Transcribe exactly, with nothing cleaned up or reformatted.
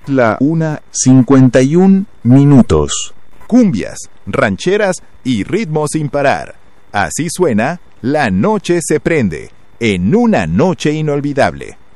la una cincuenta y un minutos. Cumbias, rancheras y ritmos sin parar. Así suena La Noche se prende, en una noche inolvidable.